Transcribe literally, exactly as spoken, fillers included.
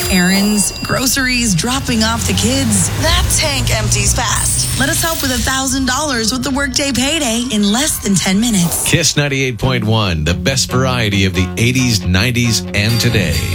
Errands, groceries, dropping off the kids. That tank empties fast. Let us help with one thousand dollars with the Workday Payday in less than ten minutes. Kiss ninety-eight point one, the best variety of the eighties, nineties, and today.